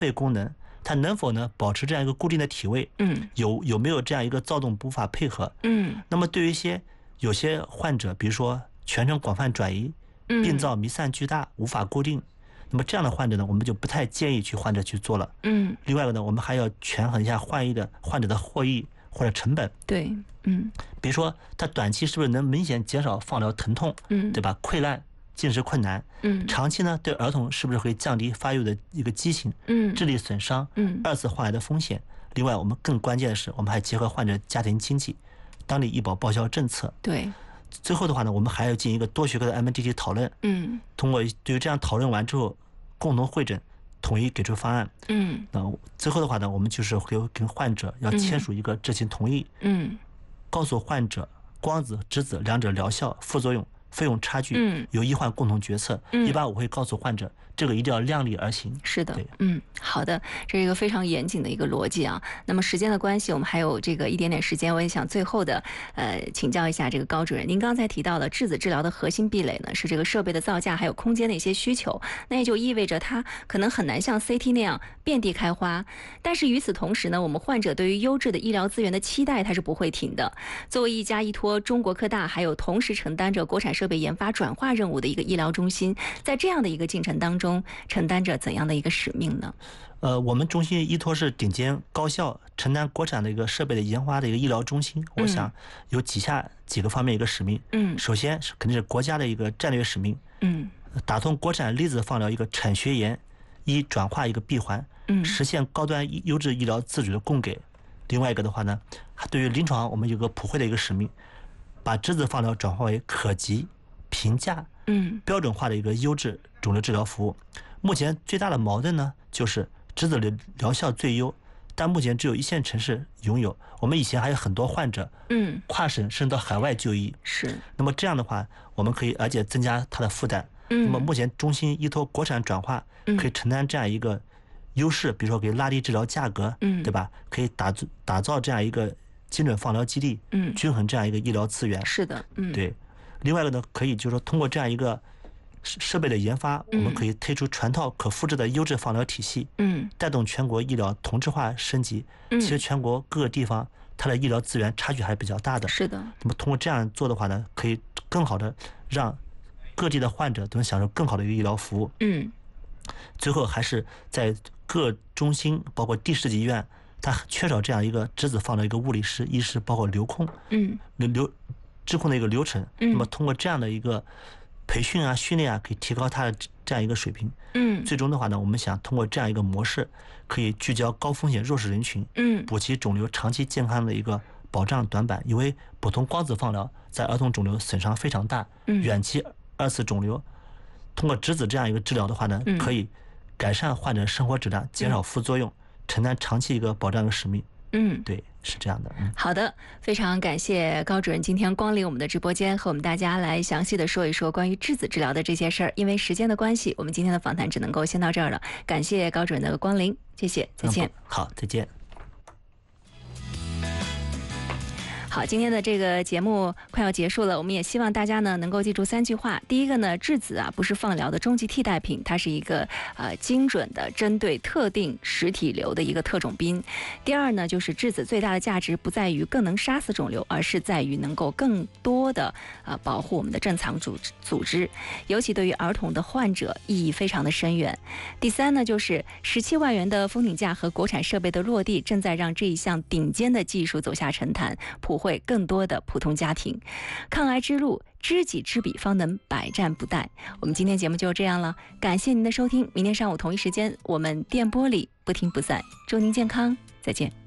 肺功能，它能否呢保持这样一个固定的体位？有没有这样一个躁动无法配合？那么对于有些患者，比如说全程广泛转移，病灶弥散巨大，无法固定，那么这样的患者呢，我们就不太建议患者去做了。另外一个呢，我们还要权衡一下患者的获益或者成本。 对， 比如说他短期是不是能明显减少放疗疼痛，对吧？溃烂、进食困难，长期呢对儿童是不是会降低发育的一个畸形，智力损伤，二次患癌的风险。另外，我们更关键的是，我们还结合患者家庭经济、当地医保报销政策。 对， 最后的话呢，我们还要进行一个多学科的 MDT 讨论。通过对于这样讨论完之后，共同会诊，统一给出方案。那最后的话呢，我们就是会跟患者要签署一个知情同意。告诉患者光子、质子两者疗效、副作用、费用差距，由医患共同决策。一般我会告诉患者，这个一定要量力而行。 是的，好的，这是一个非常严谨的一个逻辑啊。那么时间的关系，我们还有这个一点点时间，我也想最后的请教一下这个高主任，您刚才提到的质子治疗的核心壁垒呢，是这个设备的造价还有空间的一些需求，那也就意味着它可能很难像 CT 那样遍地开花。但是与此同时呢，我们患者对于优质的医疗资源的期待它是不会停的。作为一家依托中国科大还有同时承担着国产设备研发转化任务的一个医疗中心，在这样的一个进程当中，承担着怎样的一个使命呢？ 我们中心依托是顶尖高校，承担国产的一个设备的研发的一个医疗中心。我想有下几个方面一个使命。首先是肯定是国家的一个战略使命。打通国产粒子放疗一个产学研转化一个闭环，实现高端优质医疗自主的供给。另外一个的话呢，对于临床我们有个普惠的一个使命，把质子放疗转化为可及、平价、标准化的一个优质肿瘤治疗服务。目前最大的矛盾呢，就是质子疗效最优，但目前只有1线城市拥有。我们以前还有很多患者，跨省甚至到海外就医。 是。 那么这样的话，我们可以而且增加它的负担。那么目前中心依托国产转化，可以承担这样一个优势，比如说可以拉低治疗价格，对吧？可以打造这样一个精准放疗基地，均衡这样一个医疗资源。 是的， 对。另外一个呢，可以就是说通过这样一个设备的研发，我们可以推出全套可复制的优质放疗体系，带动全国医疗同质化升级。其实全国各个地方它的医疗资源差距还是比较大的。 是的。 那么通过这样做的话呢，可以更好的让各地的患者都能享受更好的一个医疗服务。最后还是在各中心，包括地市级医院，它缺少这样一个质子放疗一个物理师、医师，包括流控、质控的一个流程。那么通过这样的一个培训啊、训练啊，可以提高它的这样一个水平。最终的话呢，我们想通过这样一个模式，可以聚焦高风险弱势人群，补齐肿瘤长期健康的一个保障短板。因为普通光子放疗在儿童肿瘤损伤非常大，远期二次肿瘤，通过质子这样一个治疗的话呢，可以改善患者生活质量，减少副作用，承担长期一个保障的使命。对，是这样的。 好的，非常感谢高主任今天光临我们的直播间，和我们大家来详细的说一说关于质子治疗的这些事儿。因为时间的关系，我们今天的访谈只能够先到这儿了。感谢高主任的光临，谢谢，再见。 好，再见。 好，今天的这个节目快要结束了，我们也希望大家呢能够记住3句话。第一个呢，质子不是放疗的终极替代品，它是一个精准的针对特定实体瘤的一个特种兵。第二呢，就是质子最大的价值不在于更能杀死肿瘤，而是在于能够更多的保护我们的正常组织，尤其对于儿童的患者意义非常的深远。第三呢，就是17万元的封顶价和国产设备的落地，正在让这一项顶尖的技术走下神坛，普惠更多的普通家庭。抗癌之路，知己知彼，方能百战不殆。我们今天节目就这样了，感谢您的收听，明天上午同一时间我们电波里不听不散，祝您健康，再见。